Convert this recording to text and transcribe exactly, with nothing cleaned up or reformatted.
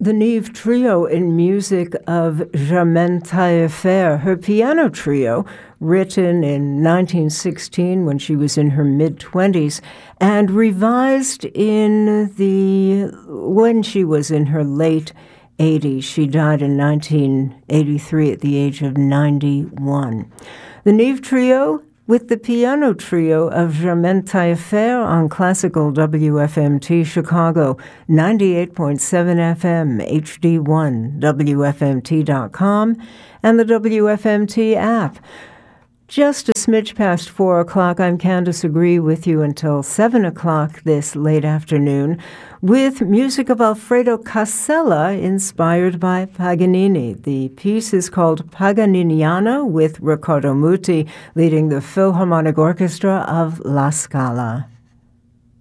The Nive Trio in music of Germaine Taillefer, her piano trio, written in nineteen sixteen when she was in her mid-twenties, and revised in the when she was in her late eighties. She died in nineteen eighty-three at the age of ninety-one. The Nive Trio with the piano trio of Germaine Taillefer on Classical W F M T Chicago, ninety-eight point seven F M, H D one, W F M T dot com, and the W F M T app. Just a smidge past four o'clock, I'm Candace Agree with you until seven o'clock this late afternoon with music of Alfredo Casella inspired by Paganini. The piece is called Paganiniana with Riccardo Muti leading the Philharmonic Orchestra of La Scala.